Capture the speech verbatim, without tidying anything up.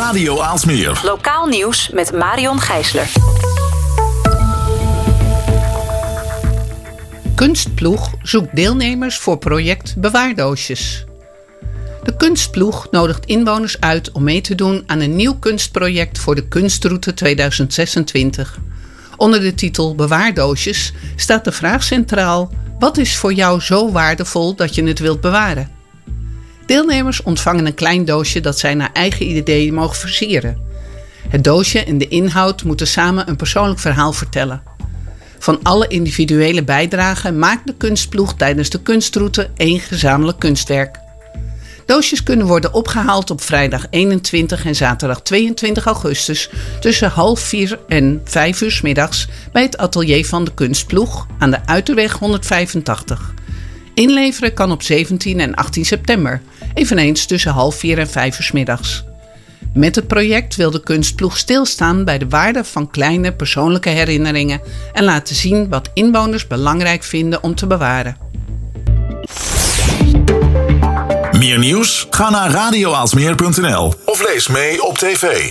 Radio Aalsmeer. Lokaal nieuws met Marion Gijsler. Kunstploeg zoekt deelnemers voor project Bewaardoosjes. De Kunstploeg nodigt inwoners uit om mee te doen aan een nieuw kunstproject voor de Kunstroute tweeduizend zesentwintig. Onder de titel Bewaardoosjes staat de vraag centraal: wat is voor jou zo waardevol dat je het wilt bewaren? Deelnemers ontvangen een klein doosje dat zij naar eigen idee mogen versieren. Het doosje en de inhoud moeten samen een persoonlijk verhaal vertellen. Van alle individuele bijdragen maakt de Kunstploeg tijdens de Kunstroute één gezamenlijk kunstwerk. Doosjes kunnen worden opgehaald op vrijdag eenentwintig en zaterdag tweeëntwintig augustus tussen half vier en vijf uur 's middags bij het atelier van de Kunstploeg aan de Uiterweg honderdvijfentachtig. Inleveren kan op zeventien en achttien september, eveneens tussen half vier en vijf uur 's middags. Met het project wil de Kunstploeg stilstaan bij de waarde van kleine persoonlijke herinneringen en laten zien wat inwoners belangrijk vinden om te bewaren. Meer nieuws? Ga naar radio aalsmeer punt n l of lees mee op tv.